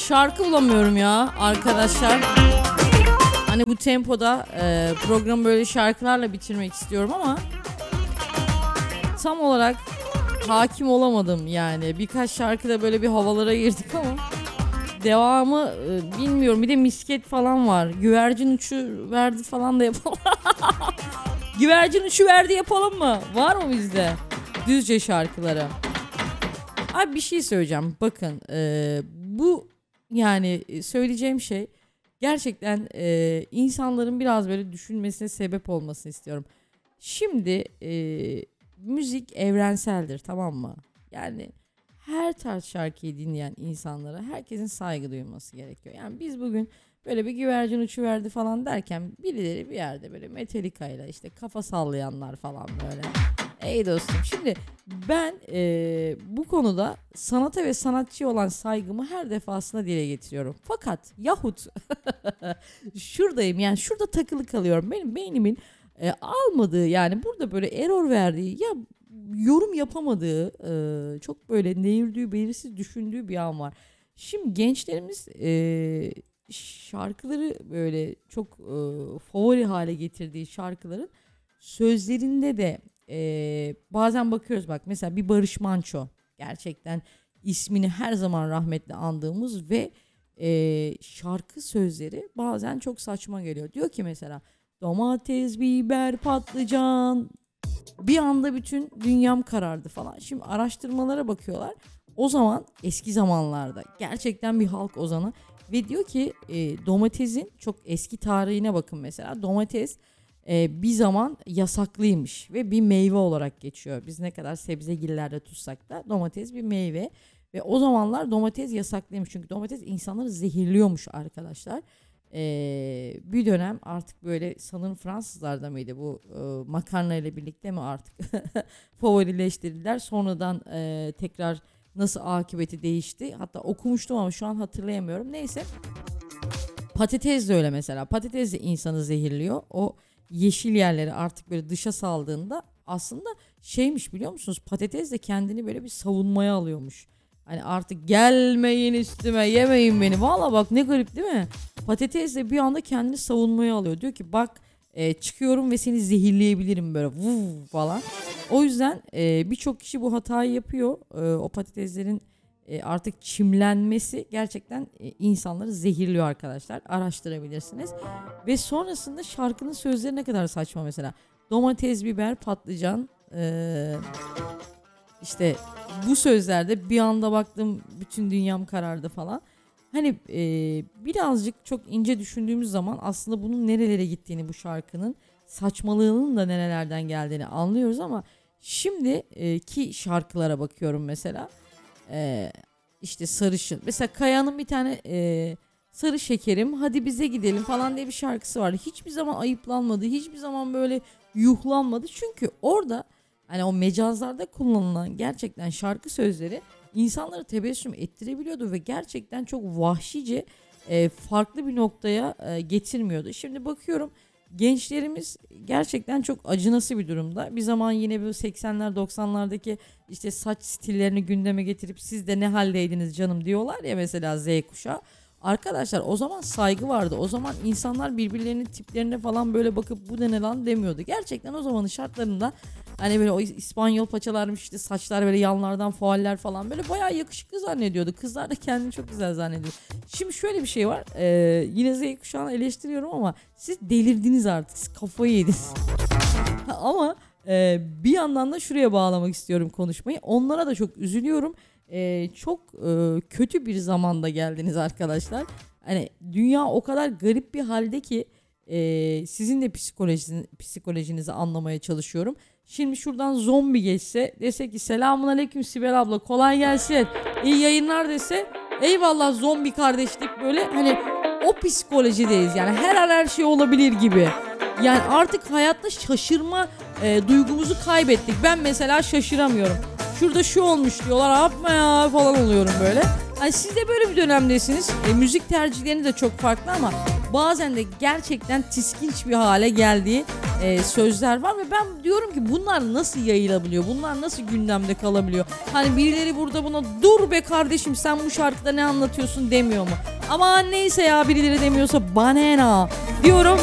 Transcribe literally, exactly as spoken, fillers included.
şarkı bulamıyorum ya arkadaşlar. Hani bu tempoda e, programı böyle şarkılarla bitirmek istiyorum ama tam olarak hakim olamadım yani. Birkaç şarkıda böyle bir havalara girdik ama devamı e, bilmiyorum. Bir de misket falan var. Güvercin uçu verdi falan da yapalım. Güvercin uçu verdi yapalım mı? Var mı bizde? Düzce şarkıları. Abi bir şey söyleyeceğim. Bakın e, bu yani söyleyeceğim şey gerçekten e, insanların biraz böyle düşünmesine sebep olmasını istiyorum. Şimdi e, müzik evrenseldir, tamam mı? Yani her tarz şarkıyı dinleyen insanlara herkesin saygı duyması gerekiyor. Yani biz bugün böyle bir güvercin uçuverdi falan derken birileri bir yerde böyle Metallica'yla işte kafa sallayanlar falan böyle. Ey dostum, şimdi ben e, bu konuda sanata ve sanatçıya olan saygımı her defasında dile getiriyorum. Fakat yahut şuradayım, yani şurada takılı kalıyorum. Benim beynimin e, almadığı, yani burada böyle error verdiği, ya yorum yapamadığı, e, çok böyle nehirdiği, belirsiz düşündüğü bir an var. Şimdi gençlerimiz e, şarkıları böyle çok e, favori hale getirdiği şarkıların sözlerinde de Ee, bazen bakıyoruz, bak mesela bir Barış Manço, gerçekten ismini her zaman rahmetle andığımız ve e, şarkı sözleri bazen çok saçma geliyor. Diyor ki mesela domates, biber, patlıcan, bir anda bütün dünyam karardı falan. Şimdi araştırmalara bakıyorlar. O zaman eski zamanlarda gerçekten bir halk ozanı ve diyor ki e, domatesin çok eski tarihine bakın mesela. Domates Ee, bir zaman yasaklıymış ve bir meyve olarak geçiyor. Biz ne kadar sebzegillerde tutsak da domates bir meyve ve o zamanlar domates yasaklıymış. Çünkü domates insanları zehirliyormuş arkadaşlar. Ee, bir dönem artık böyle, sanırım Fransızlarda mıydı bu e, makarna ile birlikte mi artık favorileştirdiler. Sonradan e, tekrar nasıl akıbeti değişti. Hatta okumuştum ama şu an hatırlayamıyorum. Neyse, patates de öyle mesela. Patates de insanı zehirliyor. O yeşil yerleri artık böyle dışa saldığında aslında şeymiş, biliyor musunuz? Patates de kendini böyle bir savunmaya alıyormuş. Hani artık gelmeyin üstüme, yemeyin beni. Valla bak ne garip değil mi? Patates de bir anda kendini savunmaya alıyor. Diyor ki bak e, çıkıyorum ve seni zehirleyebilirim böyle vuv falan. O yüzden e, birçok kişi bu hatayı yapıyor. E, o patateslerin e, artık çimlenmesi gerçekten e, insanları zehirliyor arkadaşlar. Araştırabilirsiniz. Ve sonrasında şarkının sözleri ne kadar saçma mesela. Domates, biber, patlıcan. E, işte bu sözlerde bir anda baktım bütün dünyam karardı falan. Hani e, birazcık çok ince düşündüğümüz zaman aslında bunun nerelere gittiğini, bu şarkının saçmalığının da nerelerden geldiğini anlıyoruz ama şimdi e, ki şarkılara bakıyorum mesela. Ee, işte sarışın. Mesela Kaya'nın bir tane e, sarı şekerim hadi bize gidelim falan diye bir şarkısı vardı. Hiçbir zaman ayıplanmadı. Hiçbir zaman böyle yuhlanmadı. Çünkü orada hani o mecazlarda kullanılan gerçekten şarkı sözleri insanları tebessüm ettirebiliyordu ve gerçekten çok vahşice e, farklı bir noktaya e, getirmiyordu. Şimdi bakıyorum, gençlerimiz gerçekten çok acınası bir durumda. Bir zaman yine bu seksenler doksanlardaki işte saç stillerini gündeme getirip siz de ne haldeydiniz canım diyorlar ya mesela Z kuşağı. Arkadaşlar o zaman saygı vardı. O zaman insanlar birbirlerinin tiplerine falan böyle bakıp bu ne lan demiyordu. Gerçekten o zamanın şartlarında hani böyle o İspanyol paçalarmış, işte saçlar böyle yanlardan fualler falan böyle bayağı yakışıklı zannediyordu. Kızlar da kendini çok güzel zannediyor. Şimdi şöyle bir şey var. Ee, yine Z kuşağını eleştiriyorum ama siz delirdiniz artık. Siz kafayı yediniz. Ama e, bir yandan da şuraya bağlamak istiyorum konuşmayı. Onlara da çok üzülüyorum. Ee, çok e, kötü bir zamanda geldiniz arkadaşlar. Hani dünya o kadar garip bir halde ki e, sizin de psikolojiniz, psikolojinizi anlamaya çalışıyorum. Şimdi şuradan zombi geçse, dese ki selamun aleyküm Sibel abla kolay gelsin, iyi yayınlar dese, eyvallah zombi kardeşlik, böyle hani o psikolojideyiz yani, her an her şey olabilir gibi. Yani artık hayatta şaşırma e, duygumuzu kaybettik. Ben mesela şaşıramıyorum. Şurada şu olmuş diyorlar, yapma ya falan oluyorum böyle. Hani siz de böyle bir dönemdesiniz. E, müzik tercihleriniz de çok farklı ama bazen de gerçekten tiskinç bir hale geldiği e, sözler var ve ben diyorum ki bunlar nasıl yayılabiliyor? Bunlar nasıl gündemde kalabiliyor? Hani birileri burada buna dur be kardeşim sen bu şarkıda ne anlatıyorsun demiyor mu? Ama neyse ya birileri demiyorsa bana ne diyorum.